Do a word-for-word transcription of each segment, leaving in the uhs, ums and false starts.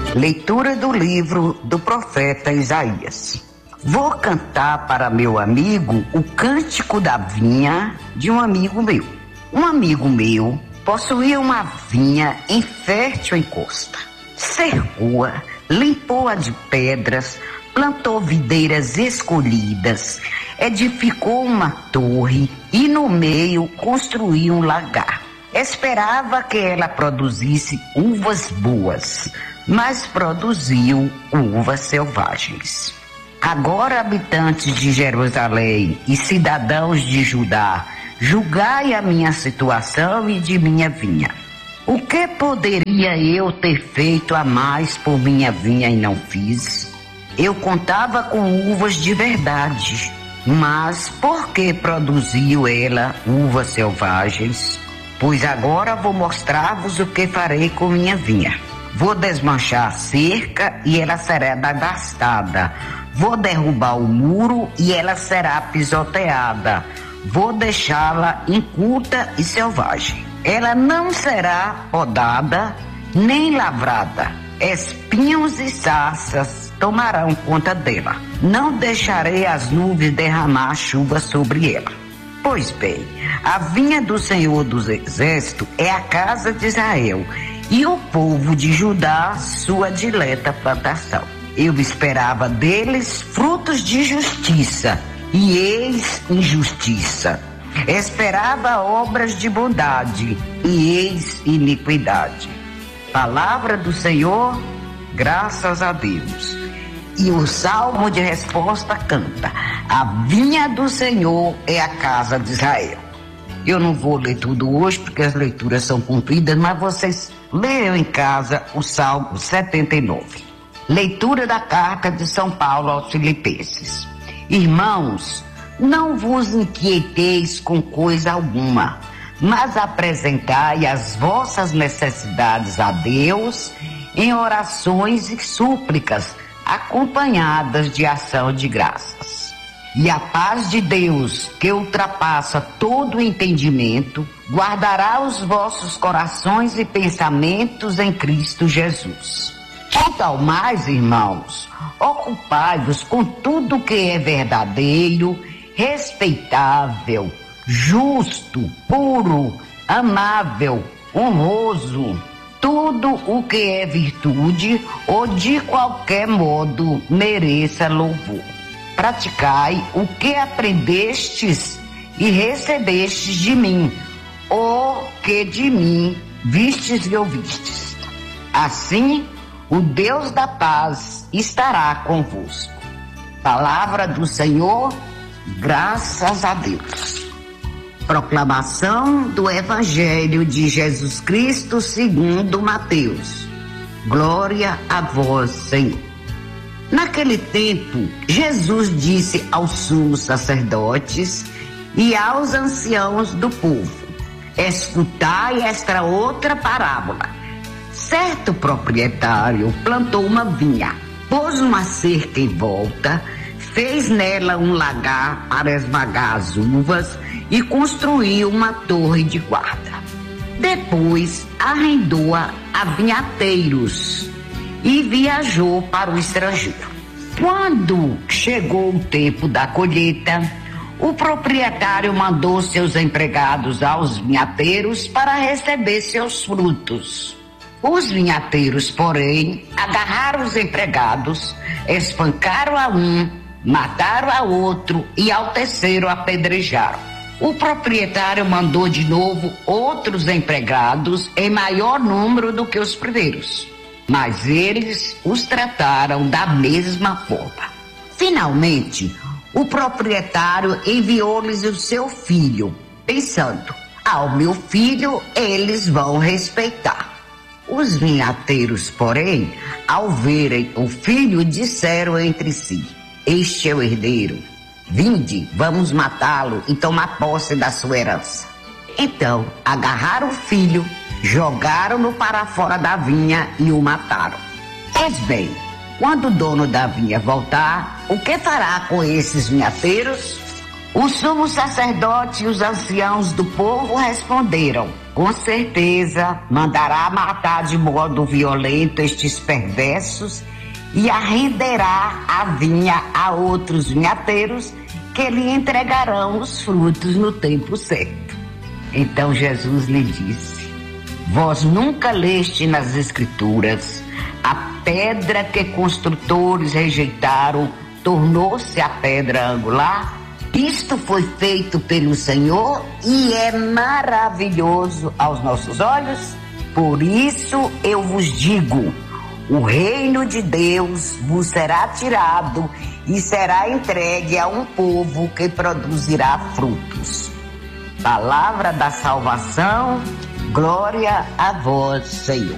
Leitura do livro do profeta Isaías. Vou cantar para meu amigo o cântico da vinha de um amigo meu. Um amigo meu possuía uma vinha em fértil encosta. Cercou-a, limpou-a de pedras, plantou videiras escolhidas, edificou uma torre e no meio construiu um lagar. Esperava que ela produzisse uvas boas, mas produziu uvas selvagens. Agora, habitantes de Jerusalém e cidadãos de Judá, julgai a minha situação e de minha vinha. O que poderia eu ter feito a mais por minha vinha e não fiz? Eu contava com uvas de verdade, mas por que produziu ela uvas selvagens? Pois agora vou mostrar-vos o que farei com minha vinha. Vou desmanchar a cerca e ela será devastada. Vou derrubar o muro e ela será pisoteada. Vou deixá-la inculta e selvagem. Ela não será podada nem lavrada. Espinhos e sarças tomarão conta dela. Não deixarei as nuvens derramar chuva sobre ela. Pois bem, a vinha do Senhor dos Exércitos é a casa de Israel, e o povo de Judá sua dileta plantação. Eu esperava deles frutos de justiça, e eis injustiça. Esperava obras de bondade, e eis iniquidade. Palavra do Senhor, graças a Deus. E o salmo de resposta canta: a vinha do Senhor é a casa de Israel. Eu não vou ler tudo hoje, porque as leituras são compridas, mas vocês leiam em casa o Salmo setenta e nove. Leitura da carta de São Paulo aos Filipenses. Irmãos, não vos inquieteis com coisa alguma, mas apresentai as vossas necessidades a Deus em orações e súplicas, acompanhadas de ação de graças. E a paz de Deus, que ultrapassa todo o entendimento, guardará os vossos corações e pensamentos em Cristo Jesus. Quanto ao mais, irmãos, ocupai-vos com tudo que é verdadeiro, respeitável, justo, puro, amável, honroso, tudo o que é virtude ou de qualquer modo mereça louvor. Praticai o que aprendestes e recebestes de mim, ou que de mim vistes e ouvistes. Assim, o Deus da paz estará convosco. Palavra do Senhor, graças a Deus. Proclamação do Evangelho de Jesus Cristo segundo Mateus. Glória a vós, Senhor. Naquele tempo, Jesus disse aos sumos sacerdotes e aos anciãos do povo: escutai esta outra parábola. Certo proprietário plantou uma vinha, pôs uma cerca em volta, fez nela um lagar para esmagar as uvas e construiu uma torre de guarda. Depois arrendou-a a vinhateiros e viajou para o estrangeiro. Quando chegou o tempo da colheita, o proprietário mandou seus empregados aos vinhateiros para receber seus frutos. Os vinhateiros, porém, agarraram os empregados, espancaram a um, mataram a outro e ao terceiro apedrejaram. O proprietário mandou de novo outros empregados em maior número do que os primeiros, mas eles os trataram da mesma forma. Finalmente, o proprietário enviou-lhes o seu filho, pensando: ao meu filho eles vão respeitar. Os vinhateiros, porém, ao verem o filho, disseram entre si: este é o herdeiro, vinde, vamos matá-lo e tomar posse da sua herança. Então, agarraram o filho, jogaram-no para fora da vinha e o mataram. Pois bem, quando o dono da vinha voltar, o que fará com esses vinhateiros? O sumo sacerdote e os anciãos do povo responderam: com certeza mandará matar de modo violento estes perversos e arrenderá a vinha a outros vinhateiros que lhe entregarão os frutos no tempo certo. Então Jesus lhe disse: vós nunca leste nas Escrituras: a pedra que construtores rejeitaram tornou-se a pedra angular? Isto foi feito pelo Senhor e é maravilhoso aos nossos olhos. Por isso eu vos digo: o reino de Deus vos será tirado e será entregue a um povo que produzirá frutos. Palavra da salvação, glória a vós, Senhor.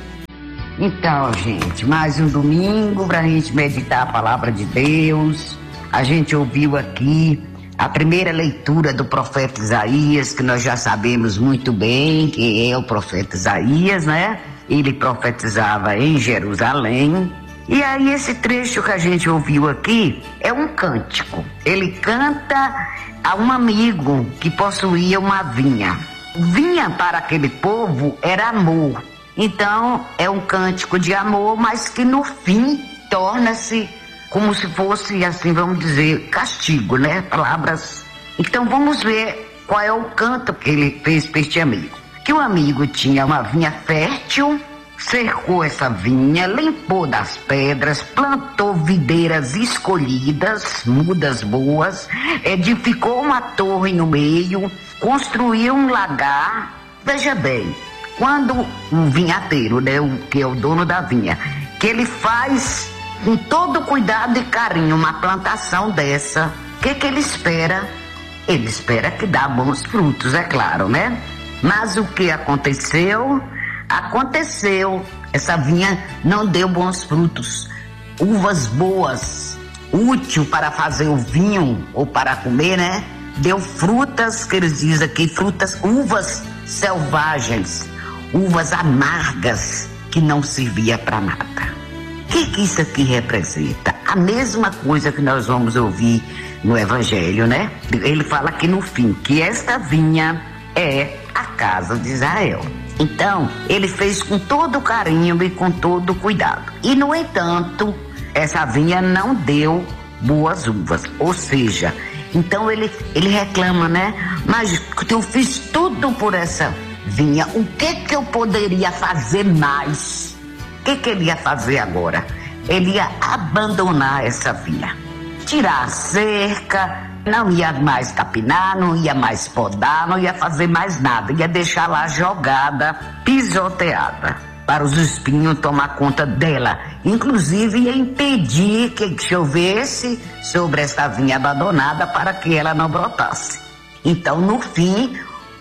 Então, gente, mais um domingo para a gente meditar a palavra de Deus. A gente ouviu aqui a primeira leitura do profeta Isaías, que nós já sabemos muito bem que é o profeta Isaías, né? Ele profetizava em Jerusalém. E aí esse trecho que a gente ouviu aqui é um cântico. Ele canta a um amigo que possuía uma vinha. Vinha para aquele povo era amor. Então é um cântico de amor, mas que no fim torna-se como se fosse, assim, vamos dizer, castigo, né? Palavras. Então vamos ver qual é o canto que ele fez para este amigo. Que o amigo tinha uma vinha fértil, cercou essa vinha, limpou das pedras, plantou videiras escolhidas, mudas boas, edificou uma torre no meio, construiu um lagar. Veja bem, quando um vinhateiro, né, o que é o dono da vinha, que ele faz com todo cuidado e carinho uma plantação dessa, o que que ele espera? Ele espera que dá bons frutos, é claro, né? Mas o que aconteceu? Aconteceu, essa vinha não deu bons frutos. Uvas boas, útil para fazer o vinho ou para comer, né? Deu frutas, que eles dizem aqui, frutas, uvas selvagens, uvas amargas, que não servia para nada. O que que isso aqui representa? A mesma coisa que nós vamos ouvir no Evangelho, né? Ele fala aqui no fim que esta vinha é a casa de Israel. Então, ele fez com todo carinho e com todo cuidado. E, no entanto, essa vinha não deu boas uvas. Ou seja, então ele, ele reclama, né? Mas eu fiz tudo por essa vinha. O que que eu poderia fazer mais? O que que ele ia fazer agora? Ele ia abandonar essa vinha, tirar a cerca, não ia mais capinar, não ia mais podar, não ia fazer mais nada, ia deixar lá jogada, pisoteada, para os espinhos tomar conta dela. Inclusive ia impedir que chovesse sobre essa vinha abandonada para que ela não brotasse. Então, no fim,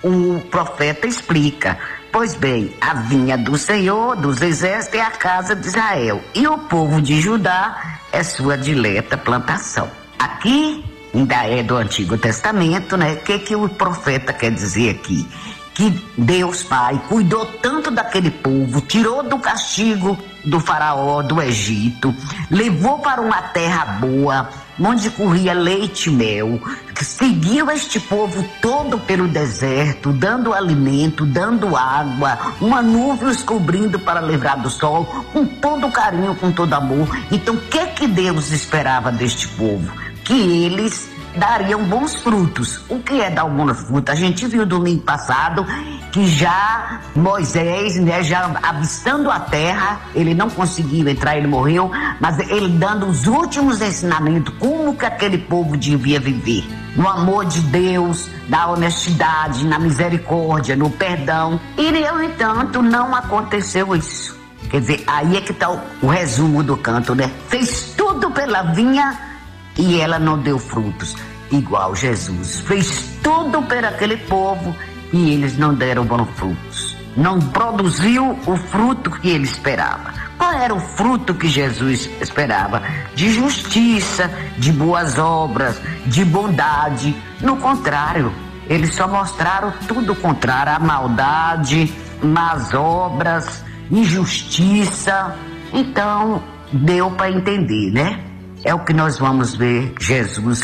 o profeta explica: pois bem, a vinha do Senhor dos exércitos é a casa de Israel, e o povo de Judá é sua dileta plantação. Aqui ainda é do Antigo Testamento, né? O que que o profeta quer dizer aqui? Que Deus Pai cuidou tanto daquele povo, tirou do castigo do faraó do Egito, levou para uma terra boa, onde corria leite e mel, seguiu este povo todo pelo deserto, dando alimento, dando água, uma nuvem os cobrindo para livrar do sol, com todo carinho, com todo amor. Então, o que que Deus esperava deste povo? Que eles dariam bons frutos. O que é dar um bom fruto? A gente viu domingo passado que já Moisés, né, já avistando a terra, ele não conseguiu entrar, ele morreu, mas ele dando os últimos ensinamentos, como que aquele povo devia viver. No amor de Deus, na honestidade, na misericórdia, no perdão. E, no entanto, não aconteceu isso. Quer dizer, aí é que está o, o resumo do canto, né? Fez tudo pela vinha e ela não deu frutos. Igual Jesus fez tudo por aquele povo e eles não deram bons frutos. Não produziu o fruto que ele esperava. Qual era o fruto que Jesus esperava? De justiça, de boas obras, de bondade. No contrário, eles só mostraram tudo o contrário: a maldade, más obras, injustiça. Então, deu para entender, né? É o que nós vamos ver Jesus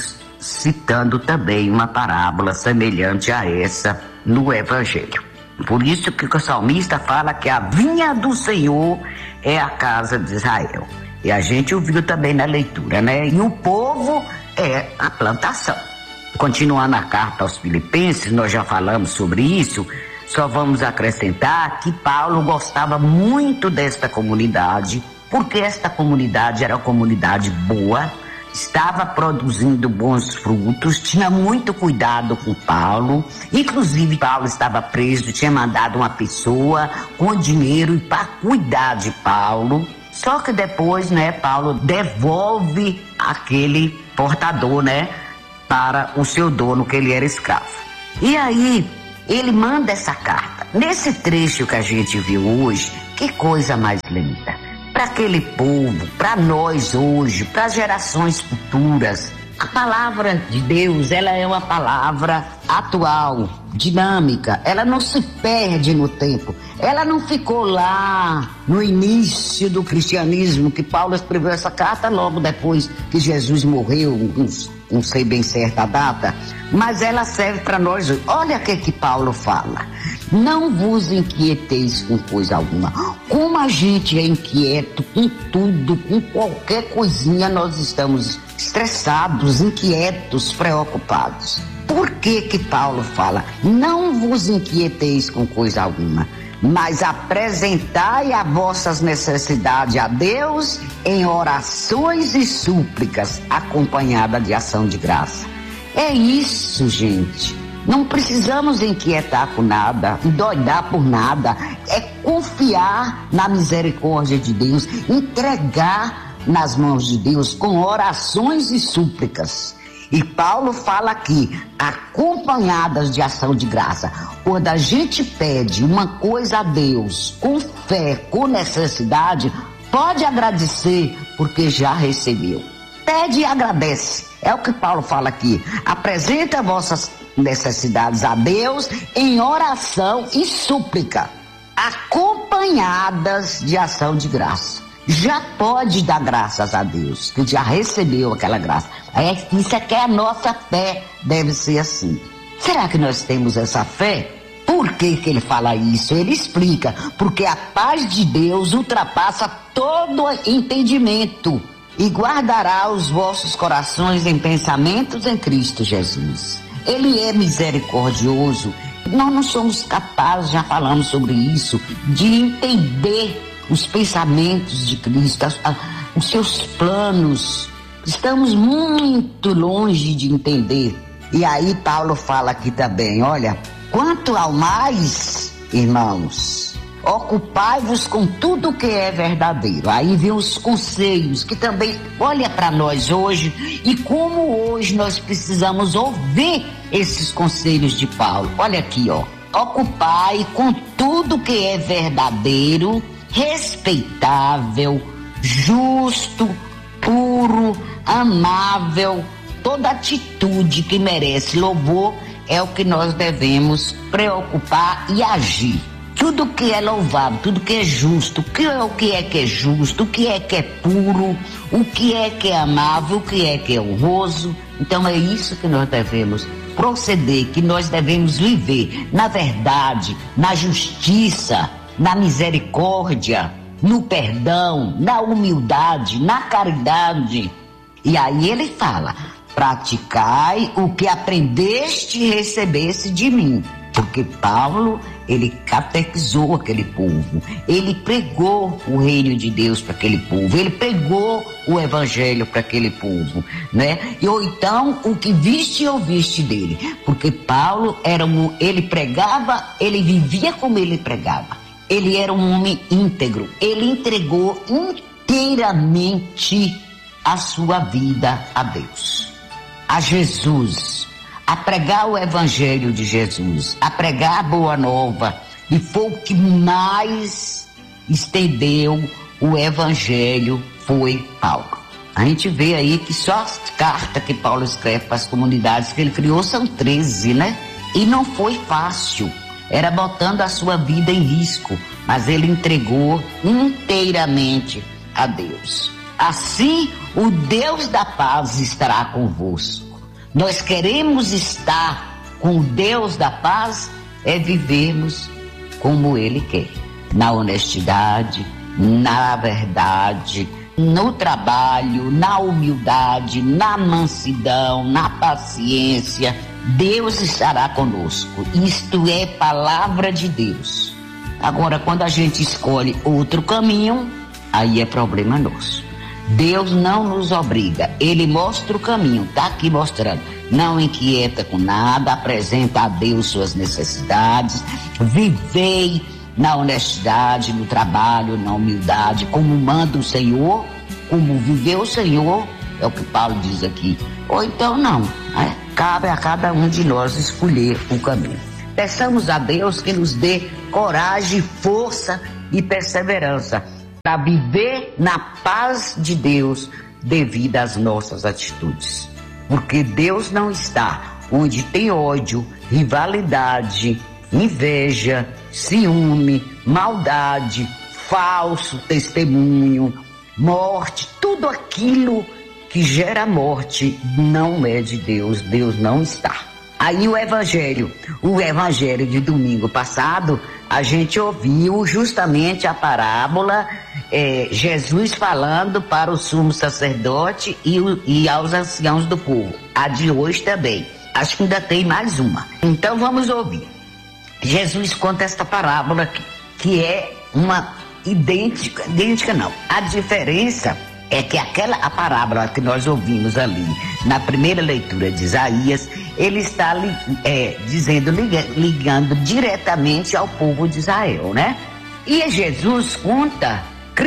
citando também uma parábola semelhante a essa no Evangelho. Por isso que o salmista fala que a vinha do Senhor é a casa de Israel. E a gente ouviu também na leitura, né? E o povo é a plantação. Continuando a carta aos Filipenses, nós já falamos sobre isso, só vamos acrescentar que Paulo gostava muito desta comunidade, porque esta comunidade era uma comunidade boa, estava produzindo bons frutos, tinha muito cuidado com Paulo. Inclusive Paulo estava preso, tinha mandado uma pessoa com dinheiro para cuidar de Paulo. Só que depois, né, Paulo devolve aquele portador, né, para o seu dono, que ele era escravo. E aí ele manda essa carta. Nesse trecho que a gente viu hoje, que coisa mais linda. Para aquele povo, para nós hoje, para as gerações futuras, a palavra de Deus, ela é uma palavra atual, dinâmica, ela não se perde no tempo, ela não ficou lá no início do cristianismo, que Paulo escreveu essa carta logo depois que Jesus morreu, não, não sei bem certa a data, mas ela serve para nós. Olha o que que Paulo fala: não vos inquieteis com coisa alguma. Como a gente é inquieto com tudo, com qualquer coisinha, nós estamos estressados, inquietos, preocupados. Por que que Paulo fala: não vos inquieteis com coisa alguma, mas apresentai as vossas necessidades a Deus em orações e súplicas, acompanhada de ação de graça. É isso, gente. Não precisamos inquietar com nada, endoidar por nada. É confiar na misericórdia de Deus, entregar nas mãos de Deus com orações e súplicas. E Paulo fala aqui, acompanhadas de ação de graça. Quando a gente pede uma coisa a Deus com fé, com necessidade, pode agradecer, porque já recebeu. Pede e agradece. É o que Paulo fala aqui. Apresenta vossas necessidades a Deus em oração e súplica, acompanhadas de ação de graça. Já pode dar graças a Deus, que já recebeu aquela graça. É, isso é que é a nossa fé, deve ser assim. Será que nós temos essa fé? Por que que ele fala isso? Ele explica: porque a paz de Deus ultrapassa todo entendimento e guardará os vossos corações em pensamentos em Cristo Jesus. Ele é misericordioso. Nós não somos capazes, já falamos sobre isso, de entender os pensamentos de Cristo, a, a, os seus planos. Estamos muito longe de entender. E aí Paulo fala aqui também, olha: quanto ao mais, irmãos, ocupai-vos com tudo que é verdadeiro. Aí vem os conselhos que também, olha para nós hoje, e como hoje nós precisamos ouvir esses conselhos de Paulo. Olha aqui, ó: ocupai com tudo que é verdadeiro, respeitável, justo, puro, amável. Toda atitude que merece louvor é o que nós devemos preocupar e agir. Tudo que é louvável, tudo que é justo, o que é, o que é que é justo, o que é que é puro, o que é que é amável, o que é que é honroso. Então é isso que nós devemos proceder, que nós devemos viver na verdade, na justiça, na misericórdia, no perdão, na humildade, na caridade. E aí ele fala: praticai o que aprendeste e recebeste de mim. Porque Paulo, ele catequizou aquele povo, ele pregou o reino de Deus para aquele povo, ele pregou o evangelho para aquele povo, né? E ou então o que viste e ouviste dele, porque Paulo era um, ele pregava, ele vivia como ele pregava, ele era um homem íntegro, ele entregou inteiramente a sua vida a Deus, a Jesus, a pregar o evangelho de Jesus, a pregar a boa nova, e foi o que mais estendeu o evangelho, foi Paulo. A gente vê aí que só as cartas que Paulo escreve para as comunidades que ele criou são treze, né? E não foi fácil, era botando a sua vida em risco, mas ele entregou inteiramente a Deus. Assim, o Deus da paz estará convosco. Nós queremos estar com o Deus da paz, é vivermos como Ele quer, na honestidade, na verdade, no trabalho, na humildade, na mansidão, na paciência. Deus estará conosco. Isto é palavra de Deus. Agora, quando a gente escolhe outro caminho, aí é problema nosso. Deus não nos obriga, Ele mostra o caminho, está aqui mostrando. Não inquieta com nada, apresenta a Deus suas necessidades, vivei na honestidade, no trabalho, na humildade, como manda o Senhor, como viveu o Senhor, é o que Paulo diz aqui. Ou então não, né? Cabe a cada um de nós escolher o caminho. Peçamos a Deus que nos dê coragem, força e perseverança para viver na paz de Deus devido às nossas atitudes. Porque Deus não está onde tem ódio, rivalidade, inveja, ciúme, maldade, falso testemunho, morte, tudo aquilo que gera morte não é de Deus, Deus não está. Aí o evangelho, o evangelho de domingo passado, a gente ouviu justamente a parábola, é, Jesus falando para o sumo sacerdote e, o, e aos anciãos do povo. A de hoje também, acho que ainda tem mais uma. Então vamos ouvir. Jesus conta esta parábola que, que é uma idêntica, idêntica não. A diferença é que aquela a parábola que nós ouvimos ali na primeira leitura de Isaías, ele está é, dizendo, ligando, ligando diretamente ao povo de Israel, né? E Jesus conta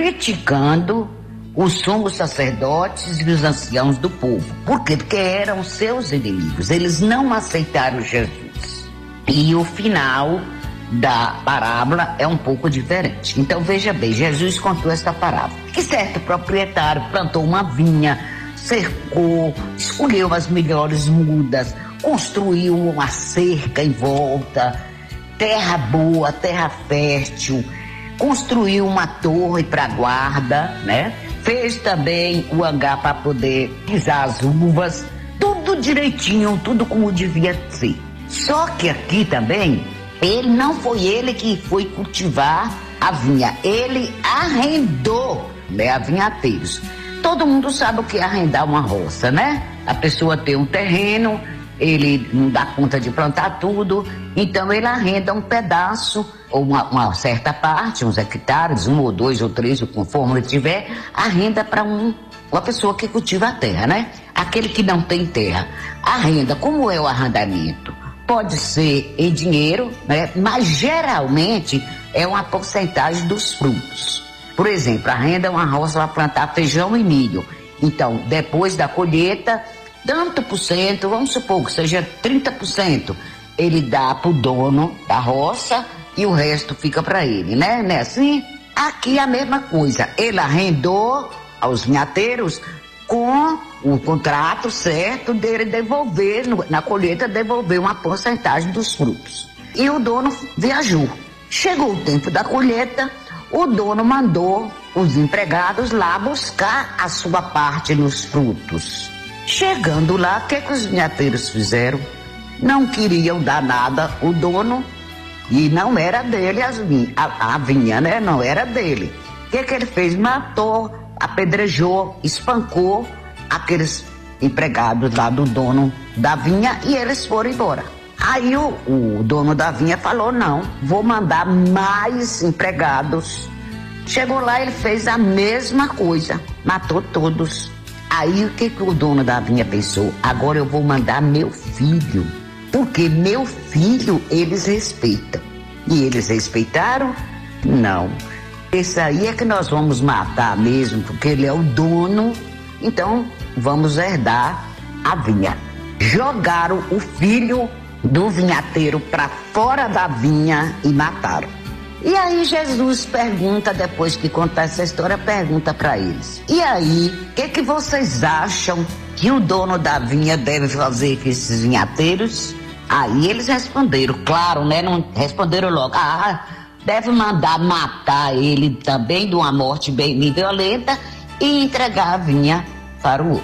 criticando os sumos sacerdotes e os anciãos do povo. Por quê? Porque eram seus inimigos, eles não aceitaram Jesus. E o final da parábola é um pouco diferente. Então veja bem, Jesus contou esta parábola. Que certo proprietário plantou uma vinha, cercou, escolheu as melhores mudas, construiu uma cerca em volta, terra boa, terra fértil, construiu uma torre para guarda, né? Fez também o hangar para poder pisar as uvas, tudo direitinho, tudo como devia ser. Só que aqui também, ele não foi ele que foi cultivar a vinha, ele arrendou, né, a vinhateiros. Todo mundo sabe o que é arrendar uma roça, né? A pessoa tem um terreno, ele não dá conta de plantar tudo, então ele arrenda um pedaço, ou uma, uma certa parte, uns hectares, um ou dois ou três, conforme ele tiver, arrenda para um, uma pessoa que cultiva a terra, né? Aquele que não tem terra, arrenda. Como é o arrendamento? Pode ser em dinheiro, né? Mas geralmente é uma porcentagem dos frutos. Por exemplo, arrenda uma roça para plantar feijão e milho. Então, depois da colheita, tanto por cento, vamos supor que seja trinta por cento, ele dá para o dono da roça e o resto fica para ele, né? Não é assim? Aqui é a mesma coisa. Ele arrendou aos vinhateiros com o contrato certo dele devolver, na colheita, devolver uma porcentagem dos frutos. E o dono viajou. Chegou o tempo da colheita, o dono mandou os empregados lá buscar a sua parte nos frutos. Chegando lá, o que, que os vinhateiros fizeram? Não queriam dar nada o dono, e não era dele as vinhas, a, a vinha, né? Não era dele. O que, que ele fez? Matou, apedrejou, espancou aqueles empregados lá do dono da vinha e eles foram embora. Aí o, o dono da vinha falou, não, vou mandar mais empregados. Chegou lá, ele fez a mesma coisa, matou todos. Aí o que, que o dono da vinha pensou? Agora eu vou mandar meu filho, porque meu filho eles respeitam. E eles respeitaram? Não. Esse aí é que nós vamos matar mesmo, porque ele é o dono, então vamos herdar a vinha. Jogaram o filho do vinhateiro para fora da vinha e mataram. E aí Jesus pergunta, depois que contar essa história, pergunta para eles: e aí, o que, que vocês acham que o dono da vinha deve fazer com esses vinhateiros? Aí eles responderam, claro, né? Não responderam logo, ah, deve mandar matar ele também de uma morte bem violenta e entregar a vinha para o outro.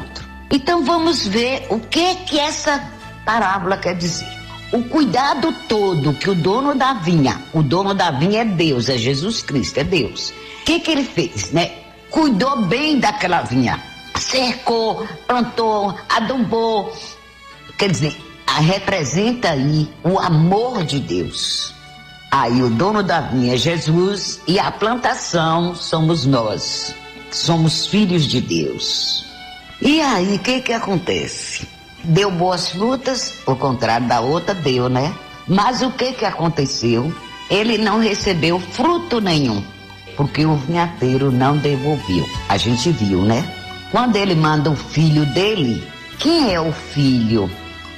Então vamos ver o que que essa parábola quer dizer. O cuidado todo que o dono da vinha, o dono da vinha é Deus, é Jesus Cristo, é Deus. O que que ele fez, né? Cuidou bem daquela vinha, cercou, plantou, adubou. Quer dizer, representa aí o amor de Deus. Aí o dono da vinha é Jesus e a plantação somos nós. Somos filhos de Deus. E aí, o que que acontece? Deu boas frutas, ao contrário da outra, deu, né? Mas o que que aconteceu? Ele não recebeu fruto nenhum, porque o vinhateiro não devolveu. A gente viu, né? Quando ele manda o filho dele, quem é o filho?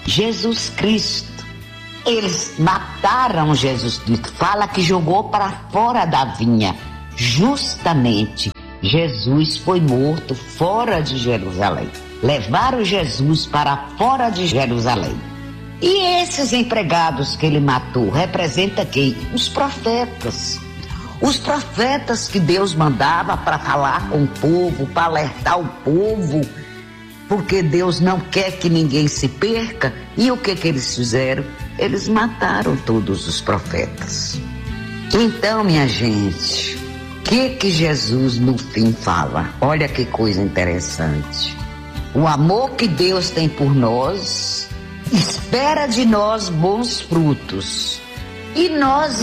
Jesus Cristo. Eles mataram Jesus Cristo. Fala que jogou para fora da vinha. Justamente, Jesus foi morto fora de Jerusalém. Levaram Jesus para fora de Jerusalém. E esses empregados que ele matou, representa quem? Os profetas. Os profetas que Deus mandava para falar com o povo, para alertar o povo, porque Deus não quer que ninguém se perca. E o que que eles fizeram? Eles mataram todos os profetas. Então, minha gente, o que que Jesus no fim fala? Olha que coisa interessante. O amor que Deus tem por nós espera de nós bons frutos. E nós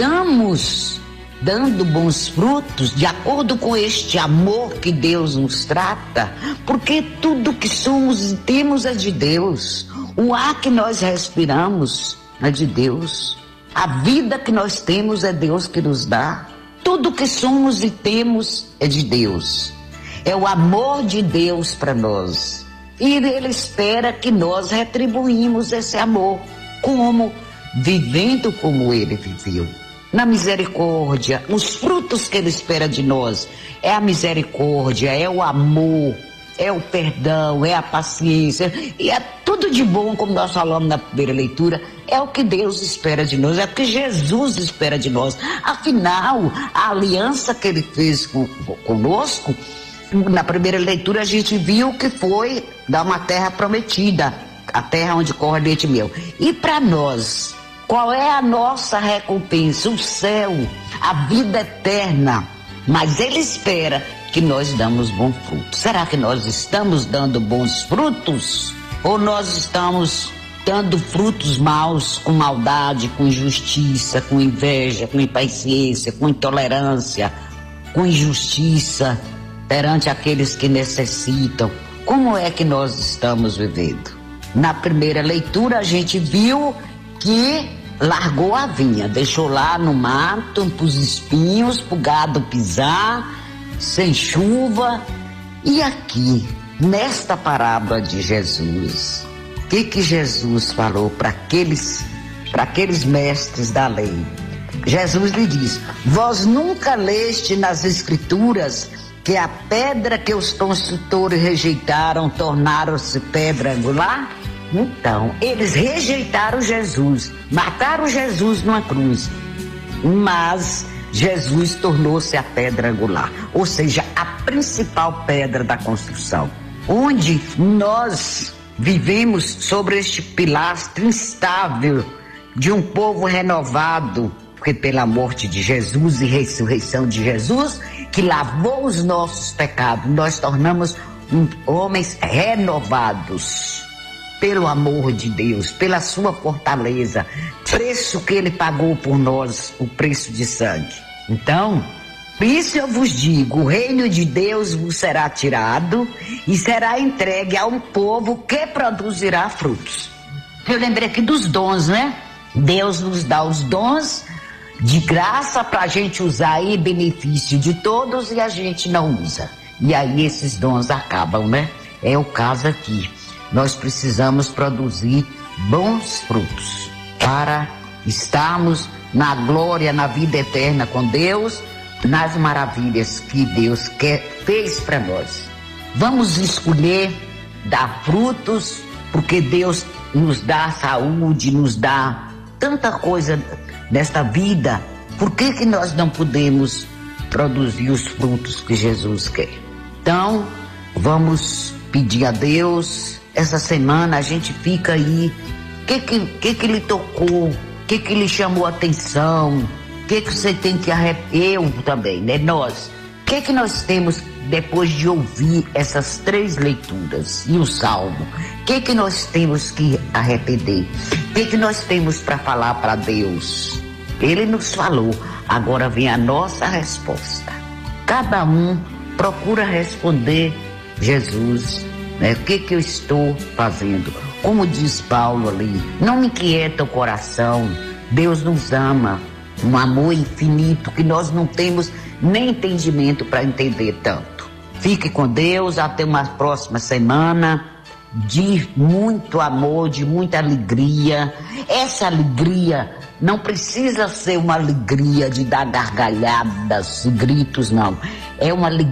estamos dando bons frutos de acordo com este amor que Deus nos trata, porque tudo que somos e temos é de Deus. O ar que nós respiramos é de Deus. A vida que nós temos é Deus que nos dá. Tudo que somos e temos é de Deus. É o amor de Deus para nós. E Ele espera que nós retribuímos esse amor. Como? Vivendo como Ele viveu. Na misericórdia, os frutos que Ele espera de nós é a misericórdia, é o amor, é o perdão, é a paciência, e é tudo de bom, como nós falamos na primeira leitura, é o que Deus espera de nós, é o que Jesus espera de nós. Afinal, a aliança que Ele fez com, conosco, na primeira leitura a gente viu que foi dar uma terra prometida, a terra onde corre leite e mel. E para nós, qual é a nossa recompensa? O céu, a vida eterna. Mas Ele espera que nós damos bom fruto. Será que nós estamos dando bons frutos? Ou nós estamos dando frutos maus, com maldade, com injustiça, com inveja, com impaciência, com intolerância, com injustiça perante aqueles que necessitam? Como é que nós estamos vivendo? Na primeira leitura a gente viu que largou a vinha, deixou lá no mato, para os espinhos, para o gado pisar, sem chuva. E aqui, nesta parábola de Jesus, o que que Jesus falou para aqueles, para aqueles mestres da lei? Jesus lhe diz: vós nunca leste nas Escrituras que a pedra que os construtores rejeitaram tornaram-se pedra angular? Então, eles rejeitaram Jesus, mataram Jesus numa cruz, mas Jesus tornou-se a pedra angular, ou seja, a principal pedra da construção, onde nós vivemos sobre este pilastro instável de um povo renovado, porque pela morte de Jesus e ressurreição de Jesus, que lavou os nossos pecados, nós tornamos um, homens renovados pelo amor de Deus, pela sua fortaleza, preço que Ele pagou por nós, o preço de sangue. Então, por isso eu vos digo, o reino de Deus vos será tirado e será entregue a um povo que produzirá frutos. Eu lembrei aqui dos dons, né? Deus nos dá os dons de graça para a gente usar em benefício de todos e a gente não usa. E aí esses dons acabam, né? É o caso aqui. Nós precisamos produzir bons frutos para estarmos na glória, na vida eterna com Deus, nas maravilhas que Deus quer, fez para nós. Vamos escolher dar frutos, porque Deus nos dá saúde, nos dá tanta coisa nesta vida. Por que que nós não podemos produzir os frutos que Jesus quer? Então, vamos pedir a Deus. Essa semana a gente fica aí, o que que, que que lhe tocou, o que que lhe chamou a atenção, o que que você tem que arrepender, eu também, né, nós, o que que nós temos depois de ouvir essas três leituras e o Salmo, o que que nós temos que arrepender, o que que nós temos para falar para Deus? Ele nos falou, agora vem a nossa resposta. Cada um procura responder, Jesus, né? O que que eu estou fazendo? Como diz Paulo ali, não me inquieta o coração, Deus nos ama, um amor infinito que nós não temos nem entendimento para entender tanto. Fique com Deus, até uma próxima semana de muito amor, de muita alegria. Essa alegria não precisa ser uma alegria de dar gargalhadas e gritos, não. É uma alegria